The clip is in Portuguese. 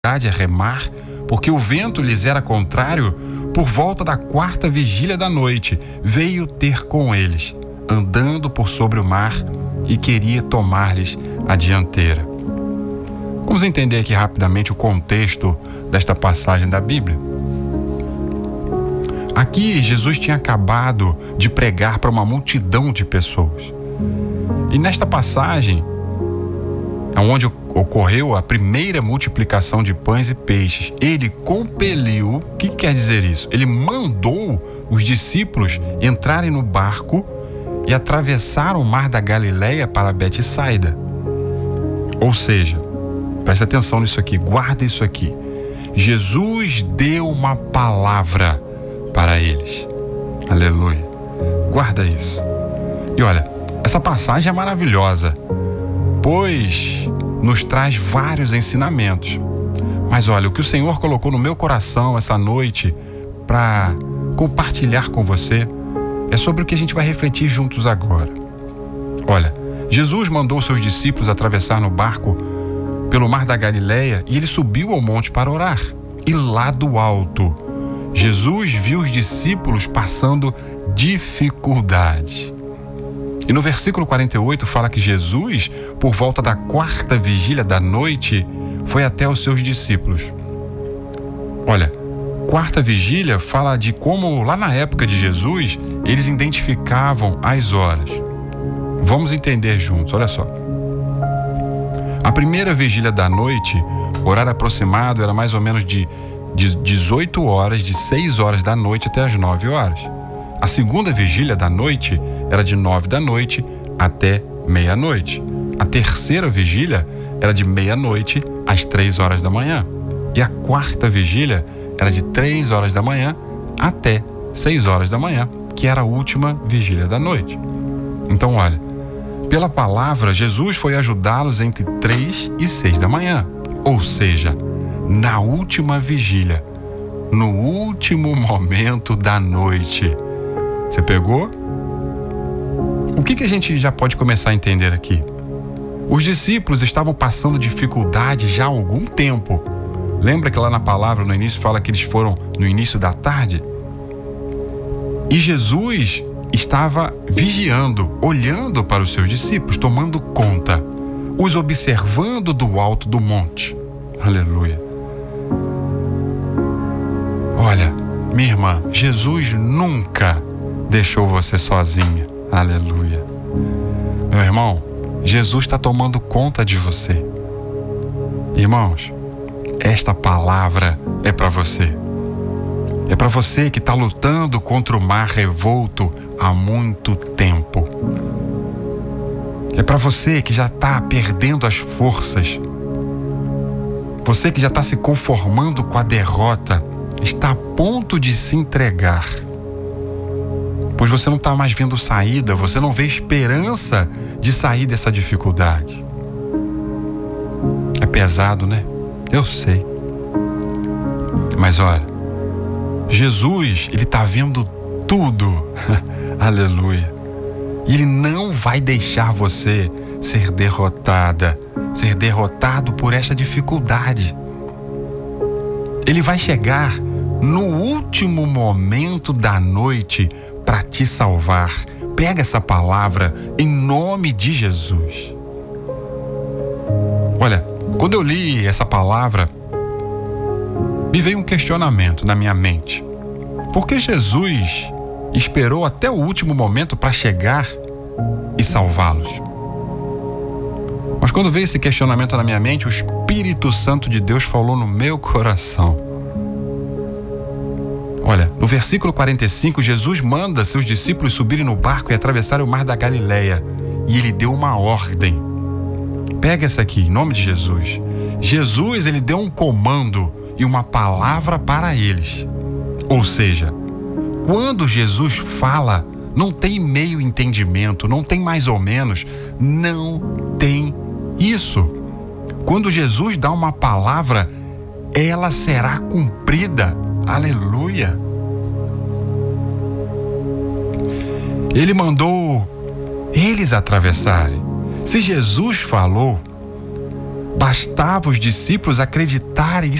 a remar, porque o vento lhes era contrário. Por volta da 4ª vigília da noite, veio ter com eles, andando por sobre o mar, e queria tomar-lhes a dianteira. Vamos entender aqui rapidamente o contexto desta passagem da Bíblia. Aqui, Jesus tinha acabado de pregar para uma multidão de pessoas. E nesta passagem, é onde ocorreu a primeira multiplicação de pães e peixes. Ele compeliu, o que quer dizer isso? Ele mandou os discípulos entrarem no barco e atravessar o mar da Galileia para Betsaida. Ou seja, presta atenção nisso aqui, guarda isso aqui. Jesus deu uma palavra para eles. Aleluia. Guarda isso. E olha, essa passagem é maravilhosa, pois nos traz vários ensinamentos. Mas olha, o que o Senhor colocou no meu coração essa noite para compartilhar com você é sobre o que a gente vai refletir juntos agora. Olha, Jesus mandou seus discípulos atravessar no barco pelo mar da Galileia e ele subiu ao monte para orar. E lá do alto, Jesus viu os discípulos passando dificuldade. E no versículo 48 fala que Jesus, por volta da 4ª vigília da noite, foi até os seus discípulos. Olha, 4ª vigília fala de como lá na época de Jesus, eles identificavam as horas. Vamos entender juntos, olha só. A primeira vigília da noite, horário aproximado era mais ou menos de 18 horas, de 6 horas da noite até as 9 horas. A segunda vigília da noite era de 9 da noite até meia-noite. A terceira vigília era de meia-noite às 3 horas da manhã. E a 4ª vigília era de 3 horas da manhã até 6 horas da manhã, que era a última vigília da noite. Então, olha, pela palavra, Jesus foi ajudá-los entre 3 e 6 da manhã. Ou seja, na última vigília, no último momento da noite. Você pegou? O que a gente já pode começar a entender aqui? Os discípulos estavam passando dificuldade já há algum tempo. Lembra que lá na palavra, no início, fala que eles foram no início da tarde? E Jesus estava vigiando, olhando para os seus discípulos, tomando conta, os observando do alto do monte. Aleluia. Olha, minha irmã, Jesus nunca deixou você sozinha. Aleluia. Meu irmão, Jesus está tomando conta de você. Irmãos, esta palavra é para você. É para você que está lutando contra o mar revolto há muito tempo. É para você que já está perdendo as forças. Você que já está se conformando com a derrota, está a ponto de se entregar. Pois você não está mais vendo saída, você não vê esperança de sair dessa dificuldade. É pesado, né? Eu sei. Mas olha, Jesus, ele está vendo tudo. Aleluia. E ele não vai deixar você ser derrotada, ser derrotado por esta dificuldade. Ele vai chegar no último momento da noite para te salvar. Pega essa palavra em nome de Jesus. Olha, quando eu li essa palavra, me veio um questionamento na minha mente. Por que Jesus esperou até o último momento para chegar e salvá-los? Mas quando veio esse questionamento na minha mente, o Espírito Santo de Deus falou no meu coração. Olha, no versículo 45, Jesus manda seus discípulos subirem no barco e atravessarem o mar da Galileia. E ele deu uma ordem. Pega essa aqui, em nome de Jesus. Jesus, ele deu um comando e uma palavra para eles. Ou seja, quando Jesus fala, não tem meio entendimento, não tem mais ou menos, não tem isso. Quando Jesus dá uma palavra, ela será cumprida. Aleluia. Ele mandou eles atravessarem. Se Jesus falou, Bastava os discípulos acreditarem e